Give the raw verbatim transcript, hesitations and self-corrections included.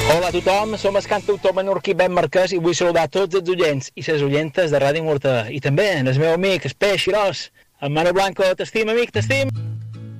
Hola a tothom, som el cantautor menorquí Ben Marquès i vull saludar tots els oients i les oientes de Ràdio Morta. I també el meu amic, el Peix Xirós, el Mano Blanco, t'estim, amic, t'estim.